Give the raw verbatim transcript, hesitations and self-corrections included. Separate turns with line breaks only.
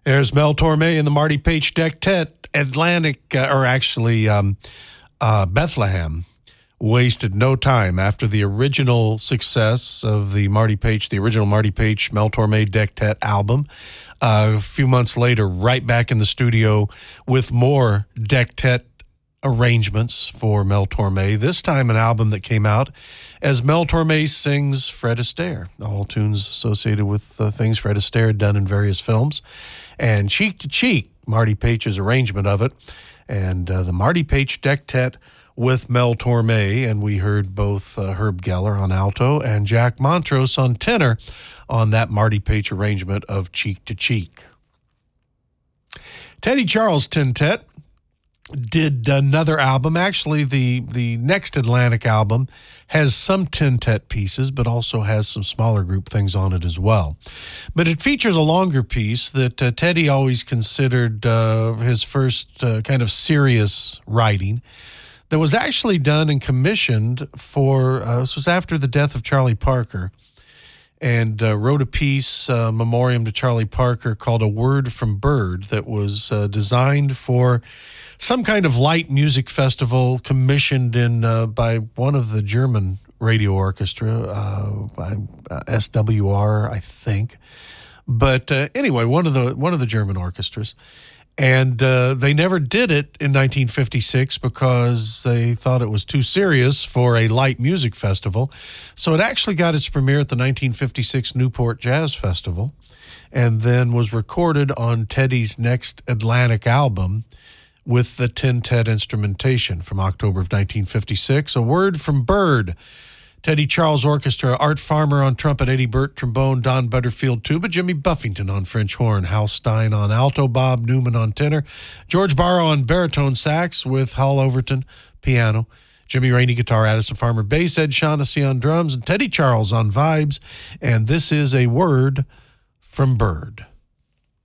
There's Mel Torme and the Marty Paich Dectet. Atlantic, uh, or actually um, uh, Bethlehem, wasted no time after the original success of the Marty Paich, the original Marty Paich Mel Torme Dectet album. Uh, a few months later, right back in the studio with more Dectet arrangements for Mel Torme. This time an album that came out as Mel Torme sings Fred Astaire, all tunes associated with uh, things Fred Astaire had done in various films. And Cheek to Cheek, Marty Paich's arrangement of it, and uh, the Marty Paich Dectet with Mel Torme, and we heard both uh, Herb Geller on alto and Jack Montrose on tenor on that Marty Paich arrangement of Cheek to Cheek. Teddy Charles Tintet did another album. Actually, the, the next Atlantic album has some tintet pieces, but also has some smaller group things on it as well. But it features a longer piece that uh, Teddy always considered uh, his first uh, kind of serious writing that was actually done and commissioned for, uh, this was after the death of Charlie Parker, and uh, wrote a piece, uh, memoriam to Charlie Parker, called A Word from Bird, that was uh, designed for some kind of light music festival commissioned in uh, by one of the German radio orchestra, uh, by uh, S W R, I think. But uh, anyway, one of the one of the German orchestras. And uh, they never did it in nineteen fifty-six because they thought it was too serious for a light music festival. So it actually got its premiere at the nineteen fifty-six Newport Jazz Festival, and then was recorded on Teddy's next Atlantic album with the tintet instrumentation from October of nineteen fifty-six, A Word from Bird. Teddy Charles Orchestra, Art Farmer on trumpet, Eddie Burt trombone, Don Butterfield tuba, Jimmy Buffington on French horn, Hal Stein on alto, Bob Newman on tenor, George Barrow on baritone sax with Hal Overton piano, Jimmy Rainey guitar, Addison Farmer bass, Ed Shaughnessy on drums, and Teddy Charles on vibes. And this is A Word from Bird.